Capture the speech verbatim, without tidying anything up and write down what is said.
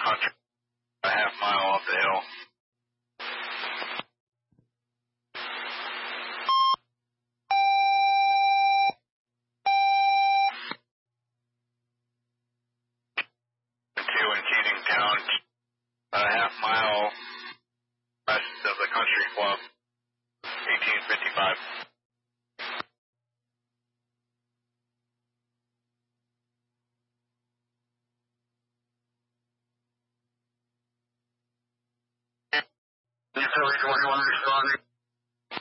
country, a half mile off the hill. Two in Keating Town, a half mile west of the country club, eighteen fifty-five. Utility twenty-one responding.